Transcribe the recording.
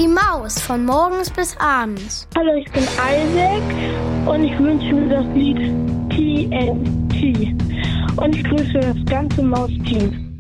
Die Maus von morgens bis abends. Hallo, ich bin Isaac und ich wünsche mir das Lied TNT. Und ich grüße das ganze Maus-Team.